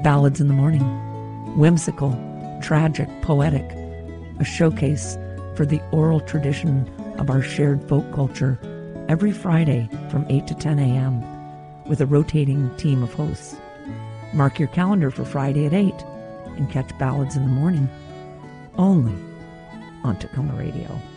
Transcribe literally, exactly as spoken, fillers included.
Ballads in the Morning. Whimsical, tragic, poetic. A showcase for the oral tradition of our shared folk culture every Friday from eight to ten a.m. with a rotating team of hosts. Mark your calendar for Friday at eight and catch Ballads in the Morning only on Tacoma Radio.